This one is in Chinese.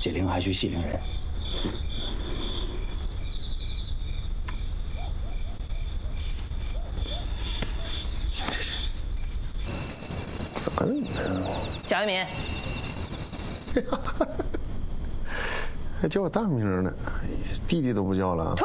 解铃还须系铃人。行， 怎么了？ 贾一鸣， 还叫我大名呢，弟弟都不叫了。